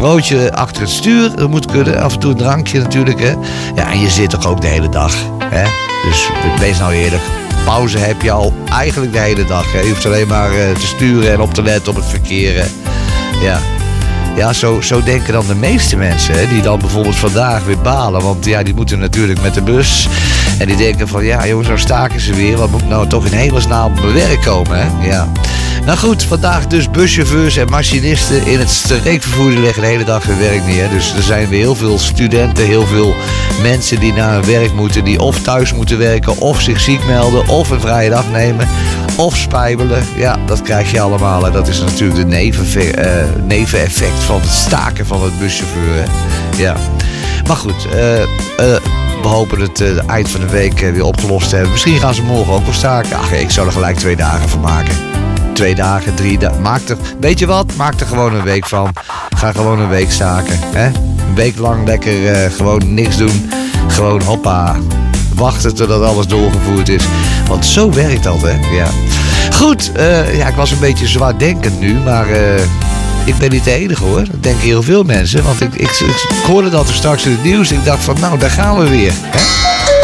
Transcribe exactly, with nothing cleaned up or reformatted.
broodje achter het stuur, dat moet kunnen. Af en toe een drankje natuurlijk, hè. Ja, en je zit toch ook de hele dag, hè. Dus wees nou eerlijk. Pauze heb je al eigenlijk de hele dag, hè. Je hoeft alleen maar uh, te sturen en op te letten op het verkeer, hè. Ja. Ja, zo, zo denken dan de meeste mensen, hè, die dan bijvoorbeeld vandaag weer balen. Want ja, die moeten natuurlijk met de bus. En die denken van, ja jongens, nou staken ze weer. Wat moet ik nou toch in hemelsnaam op mijn werk komen, hè? Ja. Nou goed, vandaag dus buschauffeurs en machinisten in het streekvervoer die leggen de hele dag hun werk neer. Dus er zijn weer heel veel studenten, heel veel mensen die naar hun werk moeten. Die of thuis moeten werken, of zich ziek melden, of een vrije dag nemen. Of spijbelen. Ja, dat krijg je allemaal. En dat is natuurlijk de nevenve- uh, neveneffect van het staken van het buschauffeur. Hè? Ja. Maar goed, uh, uh, we hopen het uh, eind van de week uh, weer opgelost te hebben. Misschien gaan ze morgen ook wel staken. Ach, ik zou er gelijk twee dagen van maken. Twee dagen, drie dagen. Maak er, weet je wat? Maak er gewoon een week van. Ga gewoon een week staken. Hè? Een week lang lekker uh, gewoon niks doen. Gewoon hoppa. Wachten totdat alles doorgevoerd is. Want zo werkt dat, hè? Ja. Goed, uh, ja, ik was een beetje zwaardenkend nu, maar uh, ik ben niet de enige, hoor. Dat denken heel veel mensen. Want ik, ik, ik hoorde dat er straks in het nieuws. Ik dacht van, nou, daar gaan we weer. Hè?